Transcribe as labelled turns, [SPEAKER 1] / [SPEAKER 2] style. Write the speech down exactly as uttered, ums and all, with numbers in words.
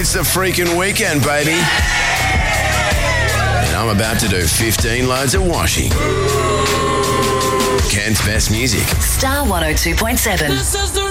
[SPEAKER 1] It's the freaking weekend, baby. And I'm about to do fifteen loads of washing. Kent's best music.
[SPEAKER 2] Star one oh two point seven.